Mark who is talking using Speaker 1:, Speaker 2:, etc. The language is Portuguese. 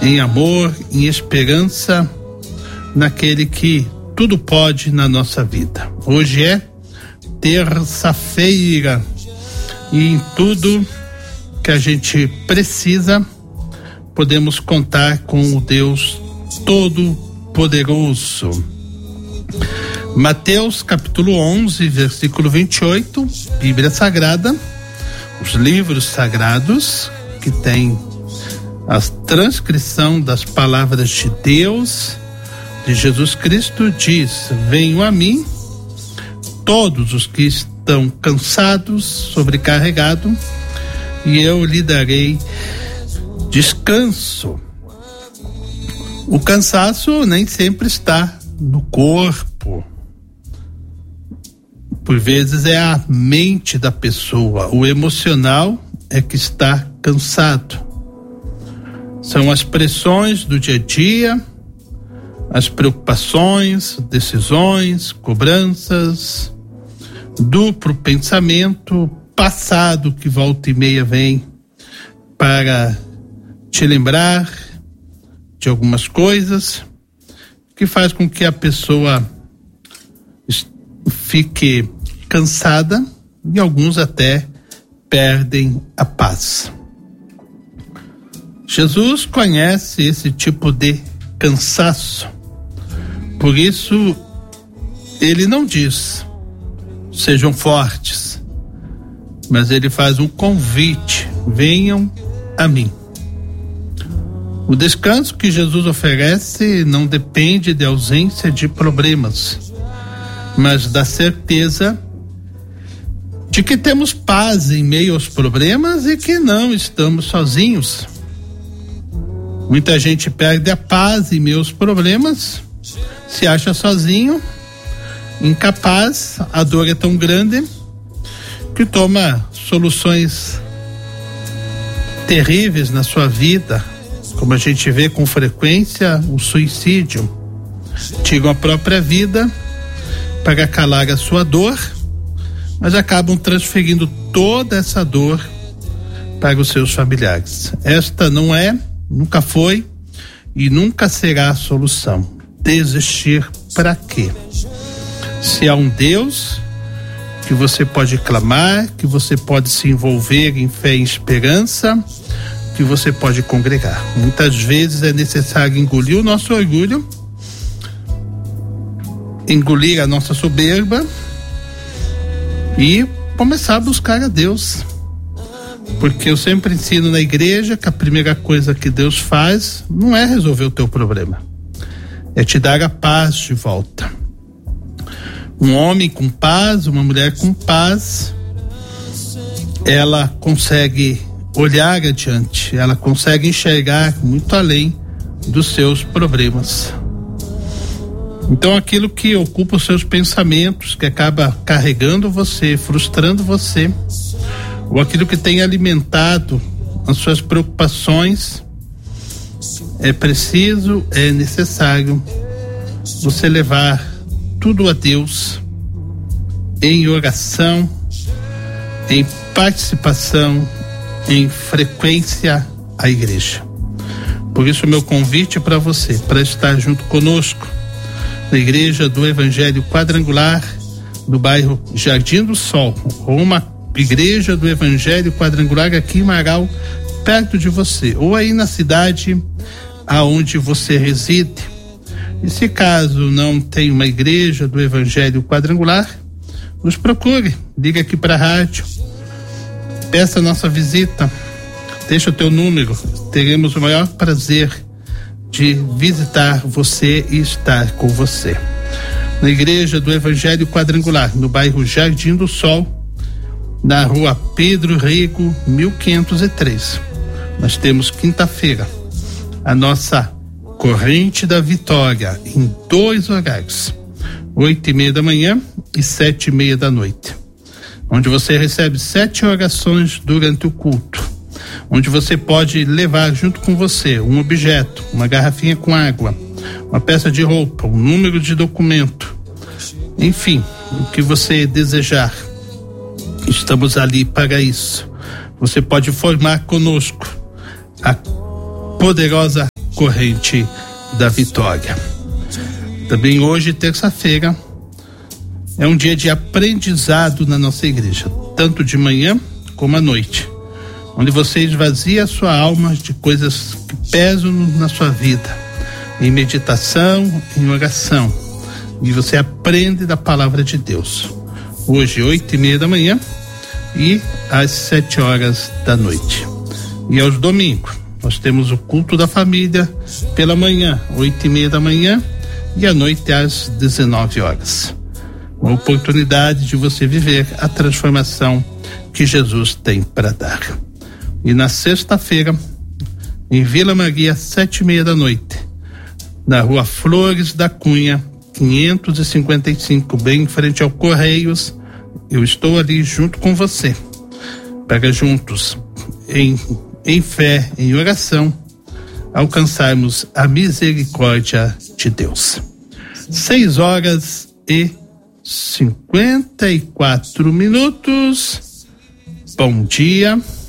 Speaker 1: em amor, em esperança naquele que tudo pode na nossa vida. Hoje é terça-feira e em tudo que a gente precisa podemos contar com o Deus Todo-Poderoso. Mateus capítulo 11, versículo 28, Bíblia Sagrada, os livros sagrados que tem a transcrição das palavras de Deus, de Jesus Cristo, diz: venham a mim todos os que estão cansados, sobrecarregados, e eu lhe darei descanso. O cansaço nem sempre está no corpo. Por vezes é a mente da pessoa, o emocional é que está cansado. São as pressões do dia a dia, as preocupações, decisões, cobranças, duplo pensamento, passado que volta e meia vem para te lembrar de algumas coisas, que faz com que a pessoa fique cansada e alguns até perdem a paz. Jesus conhece esse tipo de cansaço, por isso ele não diz sejam fortes, mas ele faz um convite: venham a mim. O descanso que Jesus oferece não depende de ausência de problemas, mas da certeza de que temos paz em meio aos problemas e que não estamos sozinhos. Muita gente perde a paz em meio aos problemas, se acha sozinho, incapaz, a dor é tão grande que toma soluções terríveis na sua vida, como a gente vê com frequência, o suicídio. Tiram a própria vida para calar a sua dor, mas acabam transferindo toda essa dor para os seus familiares. Esta não é, nunca foi e nunca será a solução. Desistir para quê? Se há um Deus que você pode clamar, que você pode se envolver em fé e esperança, que você pode congregar. Muitas vezes é necessário engolir o nosso orgulho, engolir a nossa soberba e começar a buscar a Deus. Porque eu sempre ensino na igreja que a primeira coisa que Deus faz não é resolver o teu problema, é te dar a paz de volta. Um homem com paz, uma mulher com paz, ela consegue olhar adiante, ela consegue enxergar muito além dos seus problemas. Então aquilo que ocupa os seus pensamentos, que acaba carregando você, frustrando você, ou aquilo que tem alimentado as suas preocupações, é preciso, é necessário você levar tudo a Deus em oração, em participação, em frequência à igreja. Por isso o meu convite para você, para estar junto conosco na Igreja do Evangelho Quadrangular, no bairro Jardim do Sol, ou uma Igreja do Evangelho Quadrangular aqui em Marau, perto de você, ou aí na cidade aonde você reside. E se caso não tem uma Igreja do Evangelho Quadrangular, nos procure, liga aqui para a rádio, peça a nossa visita, deixa o teu número, teremos o maior prazer de visitar você e estar com você. Na Igreja do Evangelho Quadrangular, no bairro Jardim do Sol, na rua Pedro Rego, 1503. Nós temos quinta-feira a nossa Corrente da Vitória, em 2 horários, 8:30 da manhã e 7:30 da noite, onde você recebe 7 orações durante o culto, onde você pode levar junto com você um objeto, uma garrafinha com água, uma peça de roupa, um número de documento, enfim, o que você desejar. Estamos ali para isso. Você pode formar conosco a poderosa corrente da vitória. Também hoje, terça-feira, é um dia de aprendizado na nossa igreja, tanto de manhã como à noite, onde você esvazia a sua alma de coisas que pesam na sua vida, em meditação, em oração, e você aprende da palavra de Deus. Hoje, 8:30 da manhã e às 7 horas da noite. E aos domingos, nós temos o culto da família pela manhã, 8:30 da manhã e à noite às 19 horas. Uma oportunidade de você viver a transformação que Jesus tem para dar. E na sexta-feira, em Vila Maria, 7:30 da noite, na Rua Flores da Cunha, 555, bem em frente ao Correios, eu estou ali junto com você, para juntos, em fé, em oração, alcançarmos a misericórdia de Deus. 6:54. Bom dia.